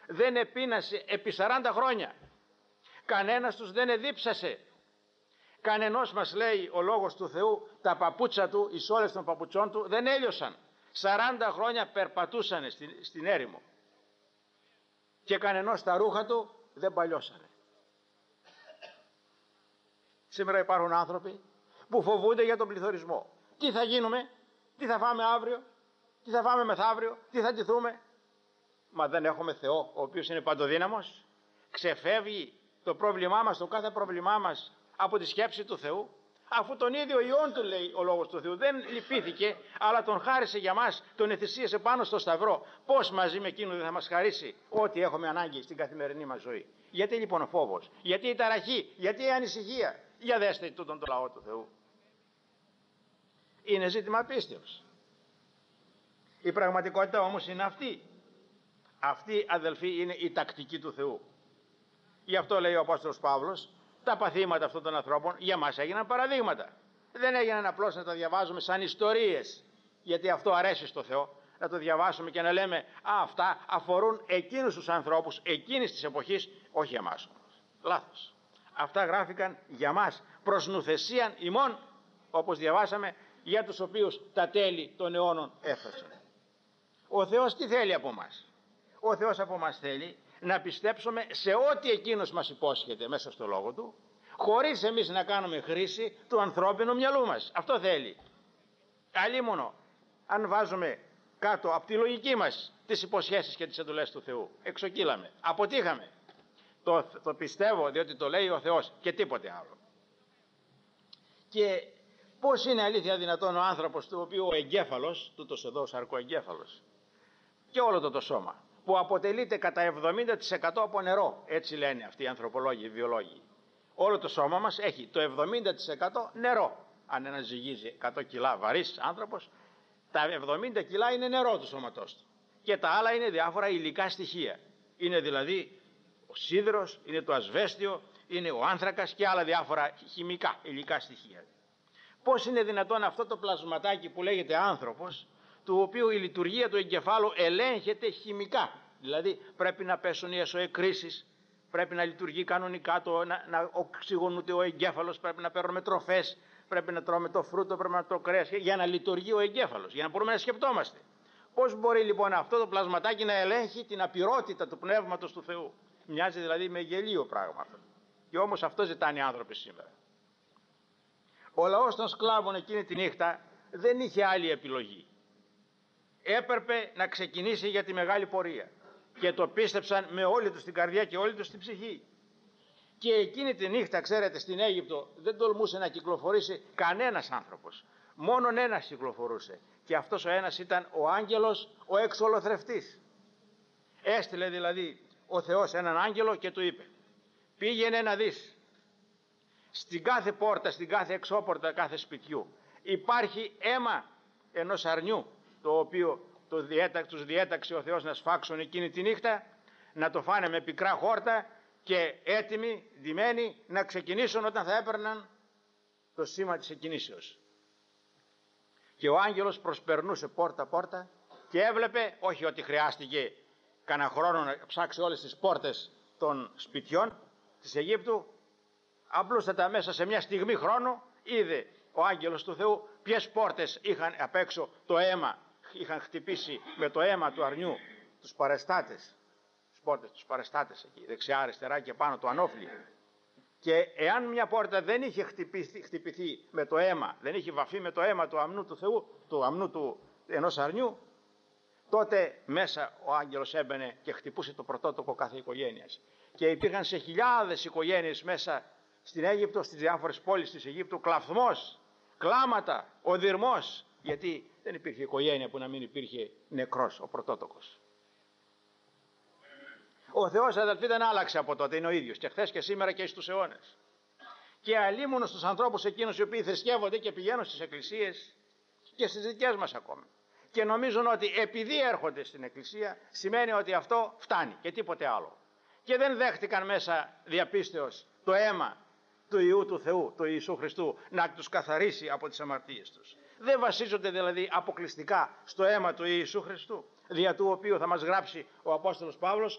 δεν επείνασε επί 40 χρόνια. Κανένας τους δεν εδίψασε. Κανενός, μας λέει ο λόγος του Θεού, τα παπούτσα του, οι σόλες των παπουτσών του δεν έλειωσαν. 40 χρόνια περπατούσαν στην έρημο. Και κανενός τα ρούχα του δεν παλιώσανε. Σήμερα υπάρχουν άνθρωποι που φοβούνται για τον πληθωρισμό. Τι θα γίνουμε, τι θα φάμε αύριο, τι θα φάμε μεθαύριο, τι θα ντυθούμε. Μα δεν έχουμε Θεό ο οποίος είναι παντοδύναμος? Ξεφεύγει το πρόβλημά μας, το κάθε πρόβλημά μας από τη σκέψη του Θεού? Αφού τον ίδιο Υιόν του, λέει ο λόγος του Θεού, δεν λυπήθηκε, αλλά τον χάρισε για μας, τον εθυσίασε πάνω στο σταυρό. Πώς μαζί με εκείνο δεν θα μας χαρίσει ό,τι έχουμε ανάγκη στην καθημερινή μας ζωή? Γιατί λοιπόν ο φόβος, γιατί η ταραχή, γιατί η ανησυχία? Για δέστε τούτον το λαό του Θεού. Είναι ζήτημα πίστεως. Η πραγματικότητα όμως είναι αυτή. Αυτή, αδελφοί, είναι η τακτική του Θεού. Γι' αυτό λέει ο Απόστολος Παύλος, τα παθήματα αυτών των ανθρώπων για μας έγιναν παραδείγματα. Δεν έγιναν απλώς να τα διαβάζουμε σαν ιστορίες, γιατί αυτό αρέσει στο Θεό, να το διαβάσουμε και να λέμε αυτά αφορούν εκείνους τους ανθρώπους εκείνης της εποχής, όχι εμάς όμως. Λάθος. Αυτά γράφηκαν για μας προς νουθεσίαν ημών, όπως διαβάσαμε, για τους οποίους τα τέλη των αιώνων έφτασαν. Ο Θεός τι θέλει από μας? Ο Θεός από μας θέλει να πιστέψουμε σε ό,τι εκείνος μας υπόσχεται μέσα στο λόγο του, χωρίς εμείς να κάνουμε χρήση του ανθρώπινου μυαλού μας. Αυτό θέλει. Αλλήμωνο αν βάζουμε κάτω από τη λογική μας τις υποσχέσεις και τις εντολές του Θεού, εξοκύλαμε, αποτύχαμε. Το πιστεύω διότι το λέει ο Θεός και τίποτε άλλο. Και πώς είναι αλήθεια δυνατόν ο άνθρωπος του οποίου ο εγκέφαλος, τούτος εδώ ο σαρκοεγκέφαλος, και όλο το σώμα, που αποτελείται κατά 70% από νερό, έτσι λένε αυτοί οι ανθρωπολόγοι, οι βιολόγοι. Όλο το σώμα μας έχει το 70% νερό. Αν ένας ζυγίζει 100 κιλά βαρύς άνθρωπος, τα 70 κιλά είναι νερό του σώματός του. Και τα άλλα είναι διάφορα υλικά στοιχεία. Είναι δηλαδή ο σίδηρος, είναι το ασβέστιο, είναι ο άνθρακας και άλλα διάφορα χημικά υλικά στοιχεία. Πώς είναι δυνατόν αυτό το πλασματάκι που λέγεται άνθρωπος, του οποίου η λειτουργία του εγκεφάλου ελέγχεται χημικά? Δηλαδή πρέπει να πέσουν οι εσωεκρίσεις, πρέπει να λειτουργεί κανονικά, να οξυγονούται ο εγκέφαλος, πρέπει να παίρνουμε τροφές, πρέπει να τρώμε το φρούτο, πρέπει να τρώμε κρέας, για να λειτουργεί ο εγκέφαλος, για να μπορούμε να σκεπτόμαστε. Πώς μπορεί λοιπόν αυτό το πλασματάκι να ελέγχει την απειρότητα του Πνεύματος του Θεού? Μοιάζει δηλαδή με γελίο πράγμα αυτό. Και όμως αυτό ζητάνε οι άνθρωποι σήμερα. Ο λαός των σκλάβων εκείνη τη νύχτα δεν είχε άλλη επιλογή. Έπρεπε να ξεκινήσει για τη μεγάλη πορεία. Και το πίστεψαν με όλη τους την καρδιά και όλη τους την ψυχή. Και εκείνη τη νύχτα, ξέρετε, στην Αίγυπτο δεν τολμούσε να κυκλοφορήσει κανένας άνθρωπος. Μόνον ένας κυκλοφορούσε. Και αυτός ο ένας ήταν ο άγγελος, ο εξολοθρευτής. Έστειλε δηλαδή ο Θεός έναν άγγελο και του είπε: πήγαινε να δεις. Στην κάθε πόρτα, στην κάθε εξώπορτα κάθε σπιτιού υπάρχει αίμα ενός αρνιού, το οποίο τους διέταξε ο Θεός να σφάξουν εκείνη τη νύχτα, να το φάνε με πικρά χόρτα και έτοιμοι, ντυμένοι να ξεκινήσουν όταν θα έπαιρναν το σήμα της εκκινήσεως. Και ο άγγελος προσπερνούσε πόρτα-πόρτα και έβλεπε, όχι ότι χρειάστηκε κανένα χρόνο να ψάξει όλες τις πόρτες των σπιτιών της Αιγύπτου, απλούστατα μέσα σε μια στιγμή χρόνο είδε ο άγγελος του Θεού ποιες πόρτες είχαν απ' έξω το αίμα, είχαν χτυπήσει με το αίμα του αρνιού τους παρεστάτες, τις πόρτες τους παρεστάτες εκεί, δεξιά, αριστερά και πάνω το ανώφλι. Και εάν μια πόρτα δεν είχε χτυπηθεί με το αίμα, δεν είχε βαφεί με το αίμα του αμνού του Θεού, του αμνού του ενός αρνιού, τότε μέσα ο άγγελος έμπαινε και χτυπούσε το πρωτότοκο κάθε οικογένειας. Και υπήρχαν σε χιλιάδες οικογένειες μέσα στην Αίγυπτο, στις διάφορες πόλεις της Αιγύπτου, κλαφθμός, κλάματα, οδυρμός, γιατί δεν υπήρχε οικογένεια που να μην υπήρχε νεκρός ο πρωτότοκος. Ο Θεός, αδελφοί, δεν άλλαξε από τότε, είναι ο ίδιος και χθες και σήμερα και στους αιώνες. Και αλίμονο στους ανθρώπους εκείνους οι οποίοι θρησκεύονται και πηγαίνουν στις εκκλησίες και στις δικές μας ακόμη και νομίζουν ότι επειδή έρχονται στην εκκλησία σημαίνει ότι αυτό φτάνει και τίποτε άλλο. Και δεν δέχτηκαν μέσα διαπίστεως το αίμα του Υιού του Θεού, του Ιησού Χριστού, να τους καθαρίσει από τις αμαρτίες τους. Δεν βασίζονται δηλαδή αποκλειστικά στο αίμα του Ιησού Χριστού, δια του οποίου θα μας γράψει ο Απόστολος Παύλος